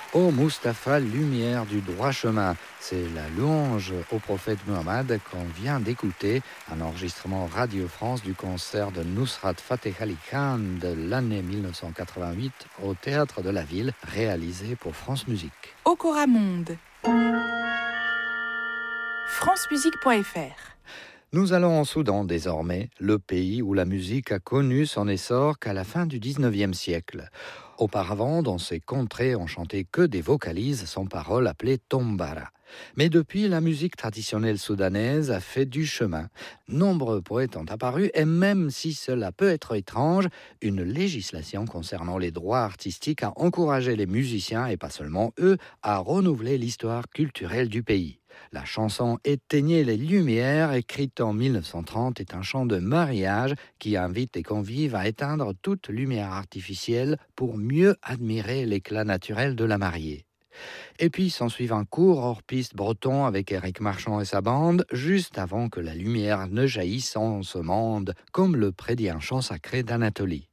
Ô Mustapha, lumière du droit chemin, c'est la louange au prophète Muhammad qu'on vient d'écouter, un enregistrement Radio France du concert de Nusrat Fateh Ali Khan de l'année 1988 au Théâtre de la Ville, réalisé pour France Musique. Okora Monde. francemusique.fr. Nous allons en Soudan désormais, le pays où la musique a connu son essor qu'à la fin du 19e siècle. Auparavant, dans ces contrées, on chantait que des vocalises sans paroles appelées tombara. Mais depuis, la musique traditionnelle soudanaise a fait du chemin. Nombreux poètes ont apparu et même si cela peut être étrange, une législation concernant les droits artistiques a encouragé les musiciens, et pas seulement eux, à renouveler l'histoire culturelle du pays. La chanson « Éteignez les lumières » écrite en 1930 est un chant de mariage qui invite les convives à éteindre toute lumière artificielle pour mieux admirer l'éclat naturel de la mariée. Et puis s'ensuit un court hors-piste breton avec Éric Marchand et sa bande, juste avant que la lumière ne jaillisse en ce monde, comme le prédit un chant sacré d'Anatolie.